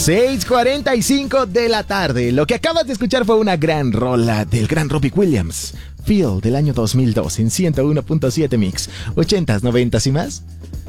6:45 de la tarde. Lo que acabas de escuchar fue una gran rola del gran Robbie Williams. Feel del año 2002 en 101.7 Mix. 80s, 90s y más.